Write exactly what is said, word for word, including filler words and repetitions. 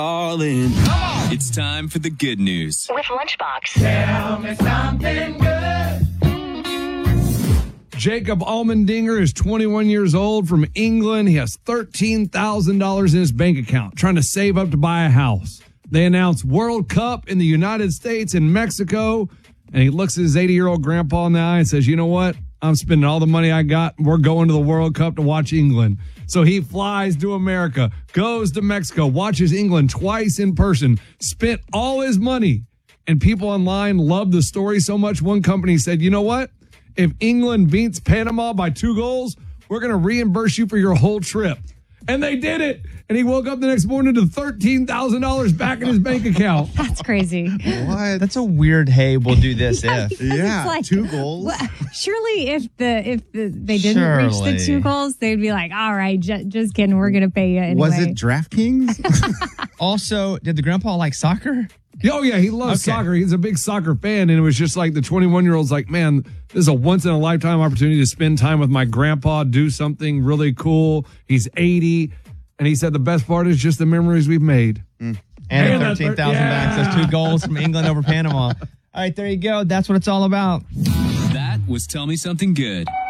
All in. It's time for the good news with Lunchbox. Tell me something good. Jacob Allmendinger is twenty-one years old from England. He has thirteen thousand dollars in his bank account, trying to save up to buy a house. They announced World Cup in the United States and Mexico, and he looks at his eighty-year-old grandpa in the eye and says, you know what? I'm spending all the money I got. We're going to the World Cup to watch England. So he flies to America, goes to Mexico, watches England twice in person, spent all his money. And people online love the story so much. One company said, you know what? If England beats Panama by two goals, we're going to reimburse you for your whole trip. And they did it. And he woke up the next morning to thirteen thousand dollars back in his bank account. That's crazy. What? That's a weird, hey, we'll do this Yeah, if. because Yeah, it's like, two goals. well, surely if the if the, they didn't reach Surely. the two goals, they'd be like, all right, j- just kidding, we're going to pay you anyway. Was it DraftKings? Also, did the grandpa like soccer? Oh, yeah, he loves Okay. soccer. He's a big soccer fan. And it was just like the twenty-one-year-old's like, man, this is a once-in-a-lifetime opportunity to spend time with my grandpa, do something really cool. He's eighty. And he said the best part is just the memories we've made. And And the that thirteen thousand thir- backs. Those two goals from England over Panama. All right, there you go. That's what it's all about. That was Tell Me Something Good.